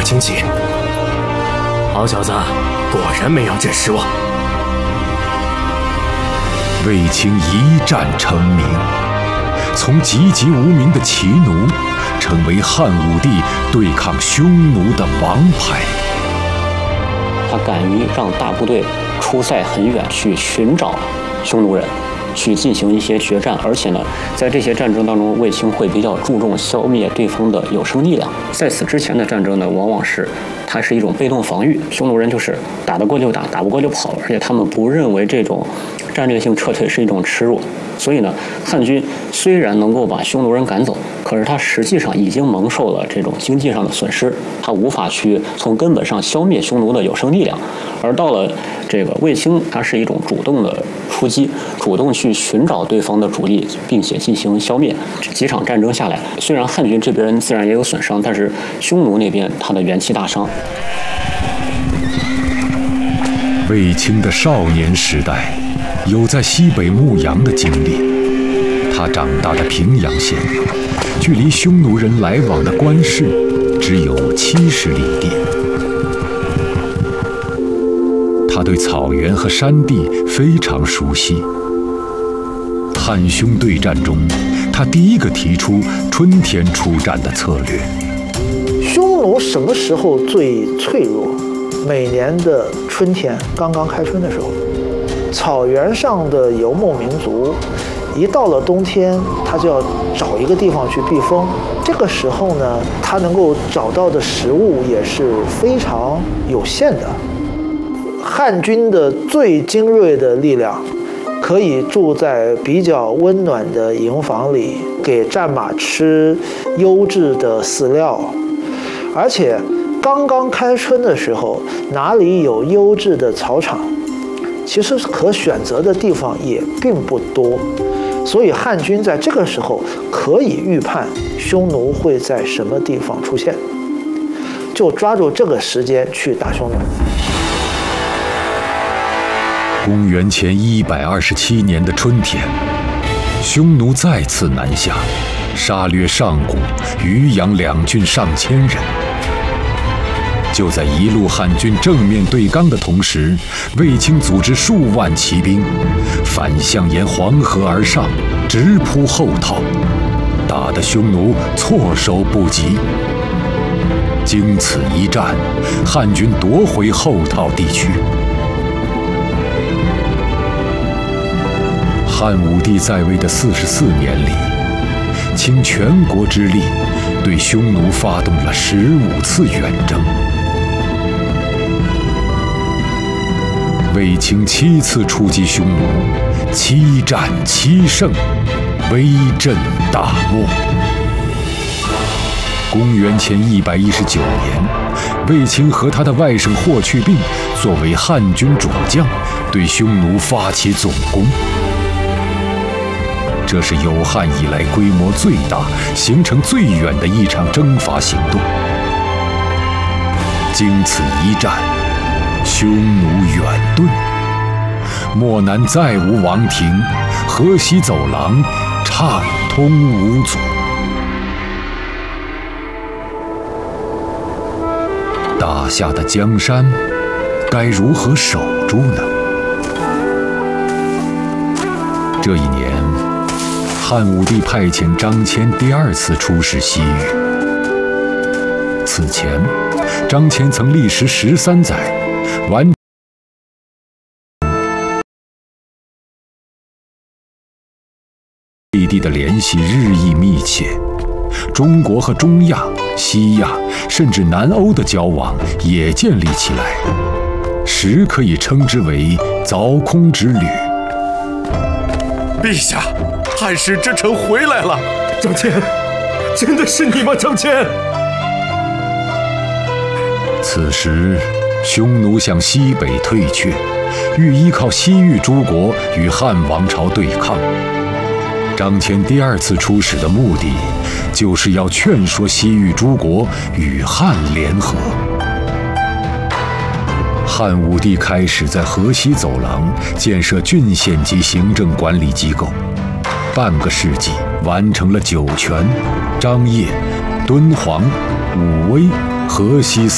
惊奇。好小子，果然没让朕失望。 卫青一战成名，从籍籍无名的骑奴，成为汉武帝对抗匈奴的王牌。 他敢于让大部队出塞很远去寻找匈奴人，去进行一些决战，而且呢，在这些战争当中，卫青会比较注重消灭对方的有生力量。在此之前的战争呢，往往是它是一种被动防御，匈奴人就是打得过就打，打不过就跑，而且他们不认为这种战略性撤退是一种耻辱。所以呢，汉军虽然能够把匈奴人赶走，可是他实际上已经蒙受了这种经济上的损失，他无法去从根本上消灭匈奴的有生力量。而到了这个卫青，他是一种主动的出击，主动去寻找对方的主力，并且进行消灭。几场战争下来，虽然汉军这边自然也有损伤，但是匈奴那边他的元气大伤。 卫青的少年时代有在西北牧羊的经历，他长大的平阳县距离匈奴人来往的关市只有70里地。他对草原和山地非常熟悉。汉匈对战中，他第一个提出春天出战的策略。 匈奴什么时候最脆弱？每年的春天，刚刚开春的时候，草原上的游牧民族一到了冬天，他就要找一个地方去避风。这个时候呢，他能够找到的食物也是非常有限的。汉军的最精锐的力量可以住在比较温暖的营房里，给战马吃优质的饲料，而且刚刚开春的时候，哪里有优质的草场，其实可选择的地方也并不多，所以汉军在这个时候可以预判匈奴会在什么地方出现，就抓住这个时间去打匈奴。 公元前127年的春天，匈奴再次南下，杀掠上古、渔阳两郡上千人。就在一路汉军正面对刚的同时，卫青组织数万骑兵反向沿黄河而上，直扑后套，打得匈奴措手不及。经此一战，汉军夺回后套地区。汉武帝在位的44年里，倾全国之力对匈奴发动了15次远征。卫青7次出击匈奴，7战7胜，威震大漠。公元前119年，卫青和他的外甥霍去病作为汉军主将，对匈奴发起总攻。这是有汉以来规模最大、行程最远的一场征伐行动。经此一战，匈奴远遁，漠南再无王庭，河西走廊畅通无阻。打下的江山，该如何守住呢？这一年，汉武帝派遣张骞第2次出使西域。此前，张骞曾历时13载，完内地的联系日益密切，中国和中亚、西亚甚至南欧的交往也建立起来，实可以称之为凿空之旅。 陛下，汉室之臣回来了！ 张骞，真的是你吗？张骞！ 此时，匈奴向西北退却，欲依靠西域诸国与汉王朝对抗。张骞第2次出使的目的，就是要劝说西域诸国与汉联合。汉武帝开始在河西走廊建设郡县级行政管理机构，半个世纪完成了酒泉、张掖、敦煌、武威、河西